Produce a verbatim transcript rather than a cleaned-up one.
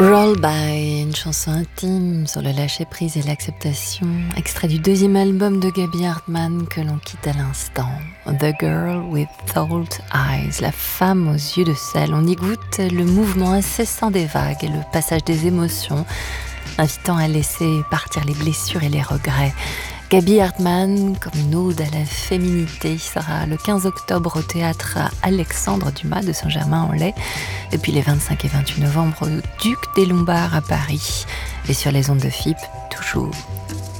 Rollby, une chanson intime sur le lâcher-prise et l'acceptation, extrait du deuxième album de Gaby Hartmann que l'on quitte à l'instant. The Girl with Salt Eyes, la femme aux yeux de sel. On y goûte le mouvement incessant des vagues et le passage des émotions, invitant à laisser partir les blessures et les regrets. Gaby Hartmann, comme une ode à la féminité, sera le quinze octobre au théâtre Alexandre Dumas de Saint-Germain-en-Laye, et puis les vingt-cinq et vingt-huit novembre au Duc des Lombards à Paris, et sur les ondes de F I P, toujours.